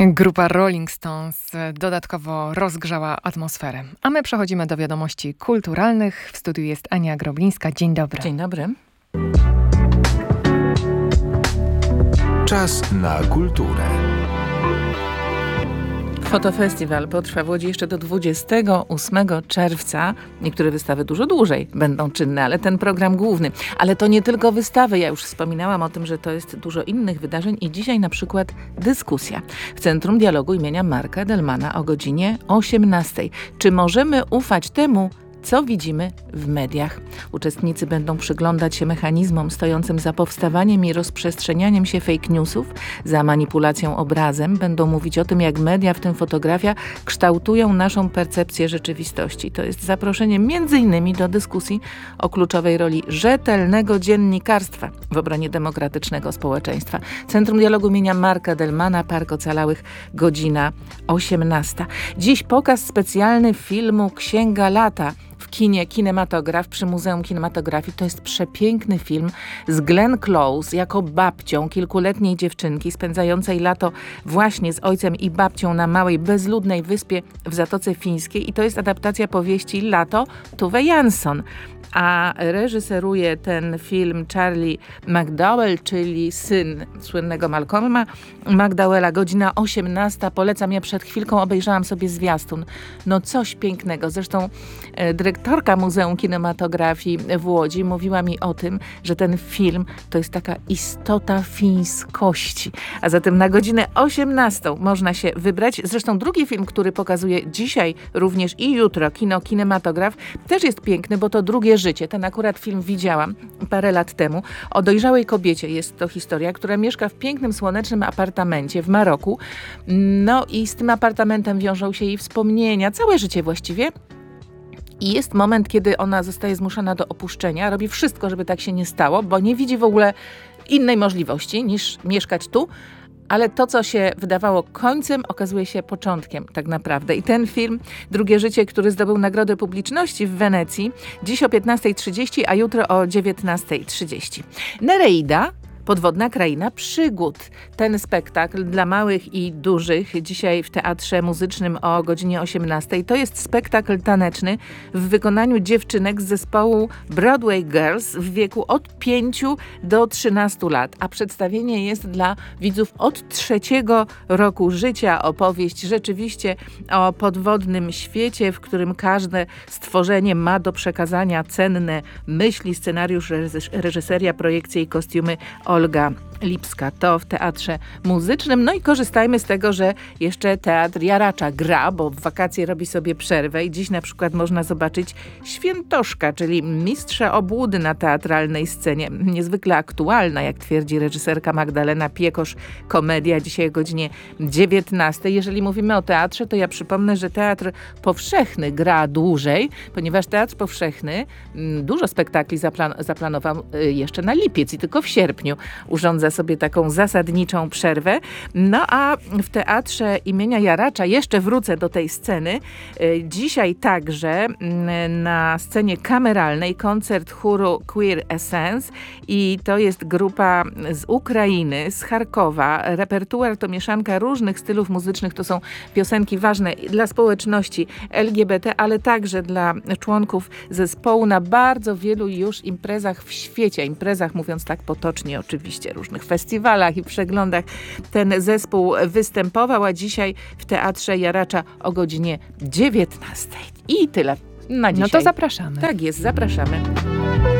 Grupa Rolling Stones dodatkowo rozgrzała atmosferę. A my przechodzimy do wiadomości kulturalnych. W studiu jest Ania Groblińska. Dzień dobry. Dzień dobry. Czas na kulturę. Fotofestiwal potrwa w Łodzi jeszcze do 28 czerwca. Niektóre wystawy dużo dłużej będą czynne, ale ten program główny. Ale to nie tylko wystawy. Ja już wspominałam o tym, że to jest dużo innych wydarzeń i dzisiaj na przykład dyskusja w Centrum Dialogu imienia Marka Edelmana o godzinie 18. Czy możemy ufać temu, co widzimy w mediach? Uczestnicy będą przyglądać się mechanizmom stojącym za powstawaniem i rozprzestrzenianiem się fake newsów, za manipulacją obrazem. Będą mówić o tym, jak media, w tym fotografia, kształtują naszą percepcję rzeczywistości. To jest zaproszenie m.in. do dyskusji o kluczowej roli rzetelnego dziennikarstwa w obronie demokratycznego społeczeństwa. Centrum Dialogu imienia Marka Edelmana, Park Ocalałych, godzina 18. Dziś pokaz specjalny filmu Księga Lata w kinie Kinematograf przy Muzeum Kinematografii. To jest przepiękny film z Glenn Close jako babcią kilkuletniej dziewczynki spędzającej lato właśnie z ojcem i babcią na małej, bezludnej wyspie w Zatoce Fińskiej. I to jest adaptacja powieści Lato Tove Jansson. A reżyseruje ten film Charlie McDowell, czyli syn słynnego Malcolma McDowella. Godzina 18. Polecam, ja przed chwilką obejrzałam sobie zwiastun. No coś pięknego. Zresztą dyrektorka Muzeum Kinematografii w Łodzi mówiła mi o tym, że ten film to jest taka istota fińskości. A zatem na godzinę 18 można się wybrać. Zresztą drugi film, który pokazuje dzisiaj również i jutro Kinematograf, też jest piękny, bo to drugie życie. Ten akurat film widziałam parę lat temu. O dojrzałej kobiecie jest to historia, która mieszka w pięknym, słonecznym apartamencie w Maroku. No i z tym apartamentem wiążą się jej wspomnienia, całe życie właściwie. I jest moment, kiedy ona zostaje zmuszona do opuszczenia. Robi wszystko, żeby tak się nie stało, bo nie widzi w ogóle innej możliwości niż mieszkać tu. Ale to, co się wydawało końcem, okazuje się początkiem tak naprawdę. I ten film, Drugie życie, który zdobył Nagrodę Publiczności w Wenecji, dziś o 15:30, a jutro o 19:30. Nereida. Podwodna kraina przygód. Ten spektakl dla małych i dużych dzisiaj w Teatrze Muzycznym o godzinie 18. To jest spektakl taneczny w wykonaniu dziewczynek z zespołu Broadway Girls w wieku od 5 do 13 lat. A przedstawienie jest dla widzów od 3 roku życia. Opowieść rzeczywiście o podwodnym świecie, w którym każde stworzenie ma do przekazania cenne myśli, scenariusz, reżyseria, projekcje i kostiumy Olga Lipska. To w Teatrze Muzycznym. No i korzystajmy z tego, że jeszcze Teatr Jaracza gra, bo w wakacje robi sobie przerwę i dziś na przykład można zobaczyć Świętoszka, czyli mistrza obłudy na teatralnej scenie. Niezwykle aktualna, jak twierdzi reżyserka Magdalena Piekosz. Komedia dzisiaj o godzinie 19. Jeżeli mówimy o teatrze, to ja przypomnę, że Teatr Powszechny gra dłużej, ponieważ Teatr Powszechny dużo spektakli zaplanował jeszcze na lipiec i tylko w sierpniu urządza sobie taką zasadniczą przerwę. No a w Teatrze imienia Jaracza, jeszcze wrócę do tej sceny, dzisiaj także na scenie kameralnej koncert chóru Queer Essence i to jest grupa z Ukrainy, z Charkowa. Repertuar to mieszanka różnych stylów muzycznych, to są piosenki ważne dla społeczności LGBT, ale także dla członków zespołu na bardzo wielu już imprezach w świecie. Imprezach, mówiąc tak potocznie, oczywiście różnych festiwalach i przeglądach ten zespół występował, a dzisiaj w Teatrze Jaracza o godzinie 19. I tyle na dzisiaj. No to zapraszamy. Tak jest, zapraszamy.